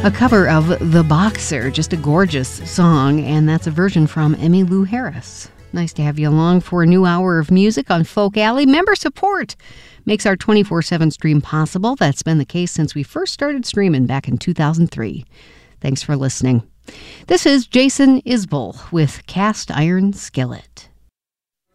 A cover of The Boxer, just a gorgeous song, and that's a version from Emmylou Harris. Nice to have you along for a new hour of music on Folk Alley. Member support makes our 24/7 stream possible. That's been the case since we first started streaming back in 2003. Thanks for listening. This is Jason Isbell with Cast Iron Skillet.